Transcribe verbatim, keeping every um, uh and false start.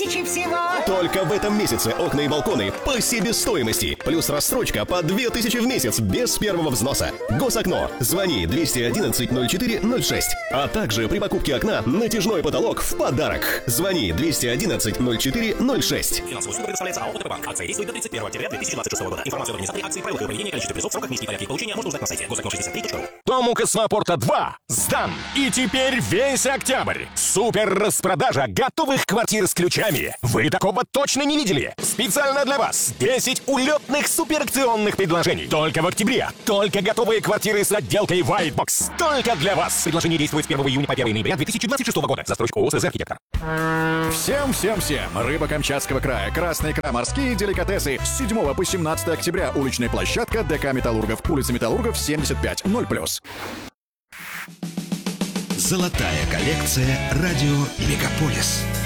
тысячи всего. Только в этом месяце окна и балконы по себестоимости. Плюс рассрочка по две тысячи в месяц без первого взноса. Госокно. Звони двести одиннадцать ноль четыре ноль шесть. А также при покупке окна натяжной потолок в подарок. Звони двести одиннадцать ноль четыре ноль шесть. Финансовая услуга предоставляется АО «ВТБ-банк». Акция действует до тридцать первого октября две тысячи двадцать шестого года. Информацию об организаторе акции, правилах и проведении, количестве призов, сроках, месте и порядке их получения можно узнать на сайте госокно шестьдесят три точка ру. Дом у Космопорта два сдан. И теперь весь октябрь. Супер распродажа готовых квартир с ключами. Вы такого точно не видели. Специально для вас десять улетных суперакционных предложений. Только в октябре. Только готовые квартиры с отделкой Whitebox. Только для вас. Предложение действует с первого июня по первого ноября две тысячи двадцать шестого года. Застройщик ООО «СЗ Архитектор». Всем-всем-всем! Рыба Камчатского края, красные икра, морские деликатесы. С седьмого по семнадцатое октября уличная площадка ДК «Металлургов». Улица Металлургов, семьдесят пять, ноль плюс. Золотая коллекция «Радио Мегаполис».